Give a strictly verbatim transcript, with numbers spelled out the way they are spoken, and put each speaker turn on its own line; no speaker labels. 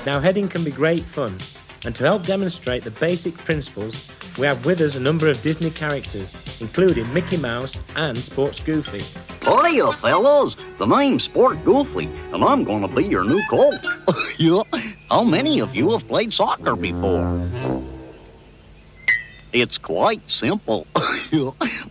Now, heading can be great fun, and to help demonstrate the basic principles, we have with us a number of Disney characters, including Mickey Mouse and Sports Goofy.
Hiya, fellas. The name's Sport Goofy, and I'm going to be your new coach. Yeah. How many of you have played soccer before? It's quite simple.